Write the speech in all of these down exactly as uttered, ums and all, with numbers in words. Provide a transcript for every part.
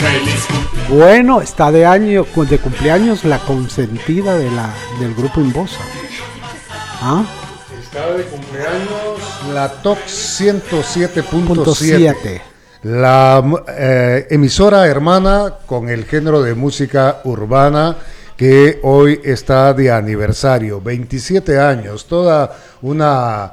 Bueno, está de año, de cumpleaños la consentida de la, del grupo Inbosa. ¿Ah? Está de cumpleaños la T O C ciento siete punto siete. La eh, emisora hermana con el género de música urbana que hoy está de aniversario, veintisiete años, toda una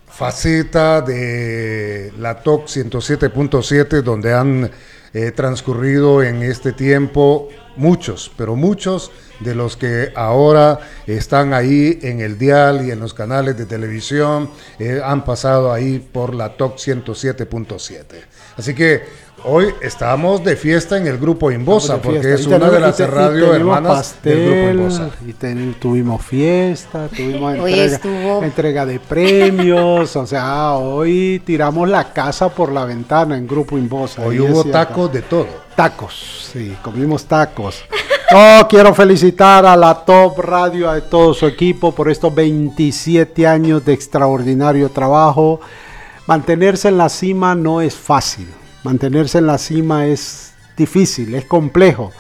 faceta de la T O C ciento siete punto siete donde han eh, transcurrido en este tiempo muchos, pero muchos de los que ahora están ahí en el dial y en los canales de televisión eh, han pasado ahí por la T O C ciento siete punto siete. Así que hoy estamos de fiesta en el grupo Inbosa, porque es una de las radios hermanas del grupo Inbosa. Y ten, tuvimos fiesta, tuvimos entrega, estuvo... entrega de premios, o sea, hoy tiramos la casa por la ventana en grupo Inbosa. Hoy hubo tacos de todo. Tacos, sí, comimos tacos. No, quiero felicitar a la Top Radio, a todo su equipo por estos veintisiete años de extraordinario trabajo. Mantenerse en la cima no es fácil, mantenerse en la cima es difícil, es complejo,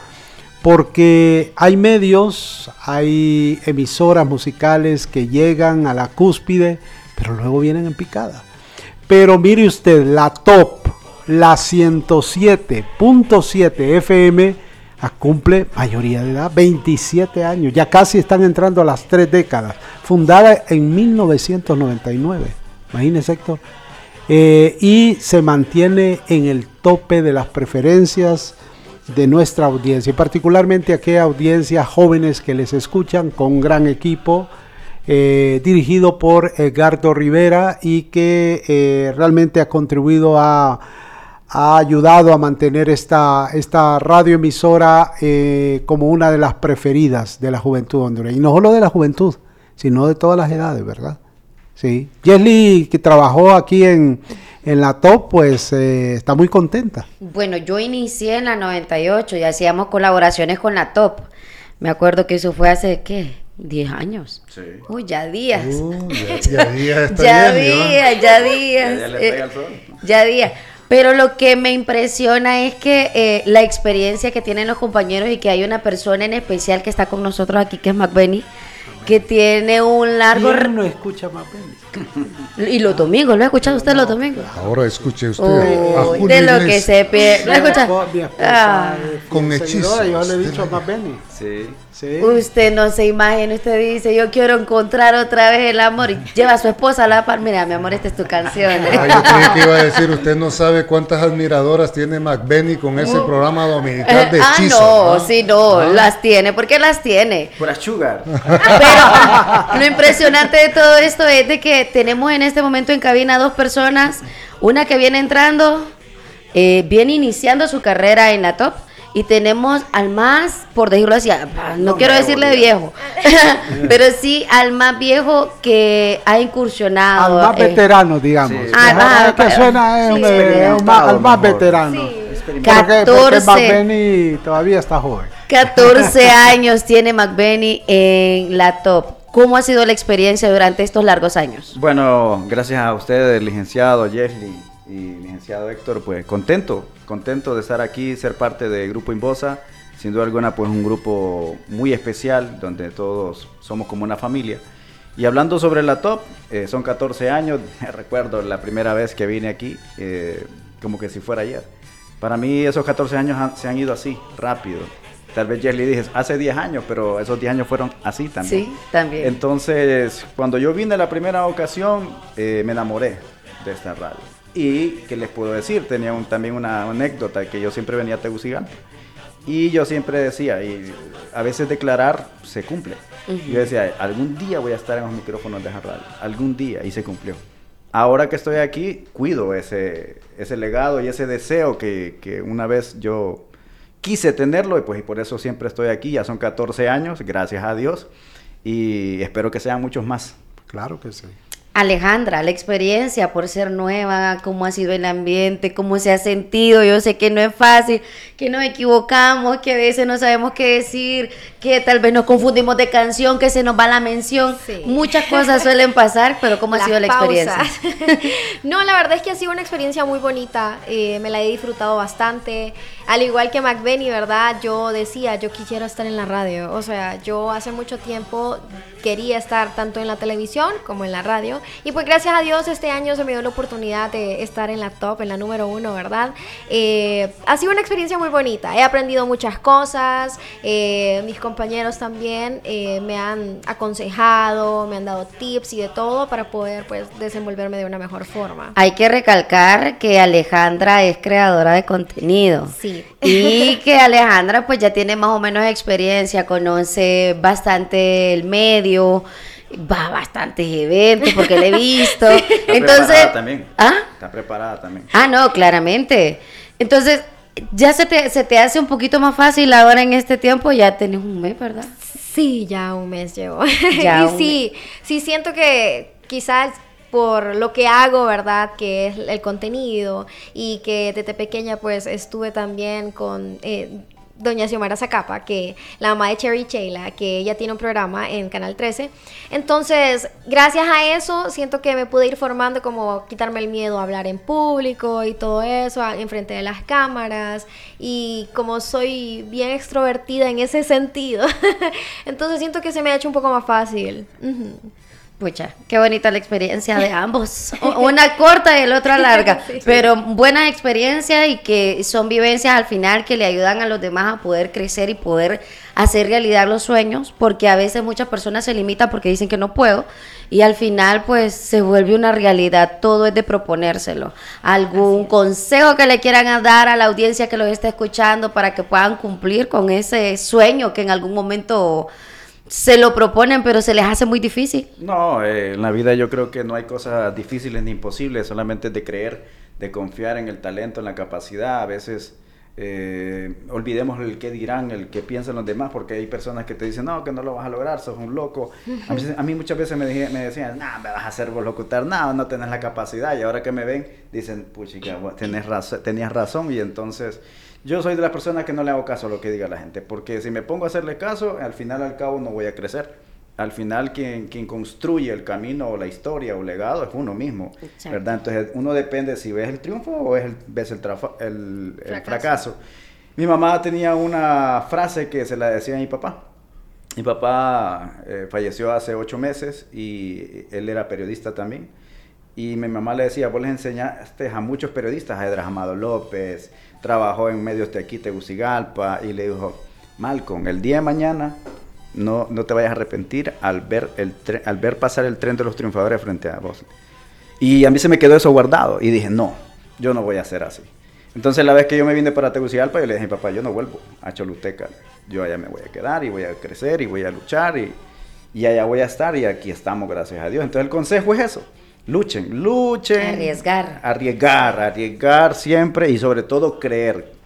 porque hay medios, hay emisoras musicales que llegan a la cúspide, pero luego vienen en picada. Pero mire usted, la Top, la ciento siete punto siete F M, cumple mayoría de edad, veintisiete años, ya casi están entrando a las tres décadas, fundada en mil novecientos noventa y nueve, imagínese, Héctor. Eh, y se mantiene en el tope de las preferencias de nuestra audiencia, y particularmente aquella audiencia jóvenes que les escuchan, con un gran equipo eh, dirigido por Edgardo Rivera y que eh, realmente ha contribuido a, ha ayudado a mantener esta, esta radioemisora eh, como una de las preferidas de la juventud hondureña, y no solo de la juventud, sino de todas las edades, ¿verdad? Sí, Yesli, que trabajó aquí en, en la Top, pues eh, está muy contenta. Bueno, yo inicié en la noventa y ocho y hacíamos colaboraciones con la Top. Me acuerdo que eso fue hace, ¿qué? diez años. Sí. Uy, ya días. Uh, ya, ya días. Está ya, bien, días ya días, ya días. Ya, ya, eh, ya días. Pero lo que me impresiona es que eh, la experiencia que tienen los compañeros y que hay una persona en especial que está con nosotros aquí, que es McBenny, que tiene un largo... ¿Quién no escucha McBenny? Y los domingos, ¿lo ha escuchado usted los domingos? Ahora escuche usted. Oh, a de lo que se pierde. ¿Lo ha escuchado? Ah. Con hechizo. Yo le he dicho a McBenny. Sí. Sí. Usted no se imagina, usted dice, yo quiero encontrar otra vez el amor, y lleva a su esposa a la par. Mira, mi amor, esta es tu canción. ¿eh? Ay, yo creí que iba a decir, usted no sabe cuántas admiradoras tiene McBenny con ese uh. programa dominical de hechizo. Ah, no, ¿no? sí, no, ¿Ah? las tiene, ¿por qué las tiene? Por sugar. Pero lo impresionante de todo esto es de que tenemos en este momento en cabina dos personas, una que viene entrando, eh, viene iniciando su carrera en la Top, y tenemos al más, por decirlo así, no, no quiero decirle viejo, pero sí al más viejo que ha incursionado. Al más eh, veterano, digamos. Sí. Ah, ah, que suena sí, eh, un, más, al más veterano. Sí. catorce. Porque McBenny todavía está joven. catorce años tiene McBenny en la Top. ¿Cómo ha sido la experiencia durante estos largos años? Bueno, gracias a ustedes, licenciado Yesli y licenciado Héctor, pues contento, contento de estar aquí, ser parte del Grupo Inbosa. Sin duda alguna, pues un grupo muy especial, donde todos somos como una familia. Y hablando sobre la Top, eh, son catorce años, recuerdo la primera vez que vine aquí, eh, como que si fuera ayer. Para mí esos catorce años han, se han ido así, rápido. Tal vez Yesli dije, hace diez años, pero esos diez años fueron así también. Sí, también. Entonces, cuando yo vine la primera ocasión, eh, me enamoré de esta radio. Y, ¿qué les puedo decir? Tenía un, también una anécdota, que yo siempre venía a Tegucigalpa. Y yo siempre decía, y a veces declarar se cumple. Uh-huh. Yo decía, algún día voy a estar en los micrófonos de esa radio, algún día, y se cumplió. Ahora que estoy aquí, cuido ese, ese legado y ese deseo que, que una vez yo quise tenerlo, y pues y por eso siempre estoy aquí. Ya son catorce años, gracias a Dios, y espero que sean muchos más. Claro que sí. Alejandra, la experiencia por ser nueva, cómo ha sido el ambiente, cómo se ha sentido. Yo sé que no es fácil, que nos equivocamos, que a veces no sabemos qué decir, que tal vez nos confundimos de canción, que se nos va la mención. Sí. Muchas cosas suelen pasar, pero ¿cómo ha Las sido la experiencia? No, la verdad es que ha sido una experiencia muy bonita, eh, me la he disfrutado bastante. Al igual que McBenny, ¿verdad? Yo decía, yo quisiera estar en la radio. O sea, yo hace mucho tiempo quería estar tanto en la televisión como en la radio. Y pues gracias a Dios este año se me dio la oportunidad de estar en la top, en la número uno, ¿verdad? Eh, ha sido una experiencia muy bonita. He aprendido muchas cosas. Eh, mis compañeros también eh, me han aconsejado, me han dado tips y de todo para poder pues desenvolverme de una mejor forma. Hay que recalcar que Alejandra es creadora de contenido. Sí. Y que Alejandra pues ya tiene más o menos experiencia, conoce bastante el medio, va a bastantes eventos porque le he visto. Sí. Está Entonces, preparada también. ¿Ah? Está preparada también. Ah, no, claramente. Entonces, ya se te, se te hace un poquito más fácil ahora en este tiempo, ya tenés un mes, ¿verdad? Sí, ya un mes llevo. Ya y sí, mes. sí siento que quizás por lo que hago, ¿verdad? Que es el contenido y que desde pequeña pues estuve también con eh, doña Xiomara Zacapa, que la mamá de Cherry Sheila, que ella tiene un programa en Canal trece. Entonces, gracias a eso, siento que me pude ir formando, como quitarme el miedo a hablar en público y todo eso, a, enfrente de las cámaras. Y como soy bien extrovertida en ese sentido, entonces siento que se me ha hecho un poco más fácil. Uh-huh. Pucha, qué bonita la experiencia de ambos. Una corta y la otra larga, sí. Pero buenas experiencias y que son vivencias al final que le ayudan a los demás a poder crecer y poder hacer realidad los sueños, porque a veces muchas personas se limitan porque dicen que no puedo y al final pues se vuelve una realidad. Todo es de proponérselo. ¿Algún consejo que le quieran dar a la audiencia que los está escuchando para que puedan cumplir con ese sueño que en algún momento se lo proponen, pero se les hace muy difícil? No, eh, en la vida yo creo que no hay cosas difíciles ni imposibles, solamente de creer, de confiar en el talento, en la capacidad. A veces eh, olvidemos el qué dirán, el qué piensan los demás, porque hay personas que te dicen, no, que no lo vas a lograr, sos un loco. A mí, a mí muchas veces me, dije, me decían, no, nah, me vas a hacer vos locutar, nada, no, no tenés la capacidad. Y ahora que me ven, dicen, puchica, tenés razón, tenías razón. Y entonces yo soy de las personas que no le hago caso a lo que diga la gente, porque si me pongo a hacerle caso, al final al cabo no voy a crecer. Al final quien, quien construye el camino o la historia o legado es uno mismo, exacto, ¿verdad? Entonces uno depende si ves el triunfo o ves el, ves el, trafa, el, el fracaso. fracaso. Mi mamá tenía una frase que se la decía a mi papá. Mi papá eh, falleció hace ocho meses y él era periodista también. Y mi mamá le decía, vos les enseñaste a muchos periodistas, a Edras Amado López, trabajó en medios de aquí, Tegucigalpa, y le dijo, Malcolm, el día de mañana no, no te vayas a arrepentir al ver, el tre- al ver pasar el tren de los triunfadores frente a vos. Y a mí se me quedó eso guardado, y dije, no, yo no voy a hacer así. Entonces la vez que yo me vine para Tegucigalpa, yo le dije a mi papá, yo no vuelvo a Choluteca, yo allá me voy a quedar, y voy a crecer, y voy a luchar, y, y allá voy a estar, y aquí estamos, gracias a Dios. Entonces el consejo es eso. Luchen, luchen. Arriesgar. Arriesgar, arriesgar siempre y sobre todo creer.